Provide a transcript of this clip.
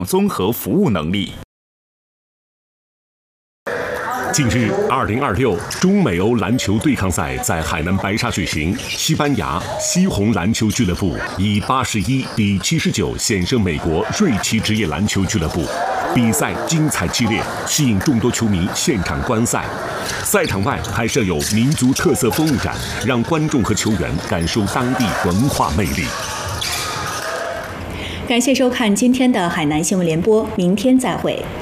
综合服务能力。 近日，2026中美欧篮球对抗赛在海南白沙举行，西班牙西红篮球俱乐部以81比79险胜美国瑞奇职业篮球俱乐部。比赛精彩激烈，吸引众多球迷现场观赛。赛场外还设有民族特色风物展，让观众和球员感受当地文化魅力。 感谢收看今天的海南新闻联播，明天再会。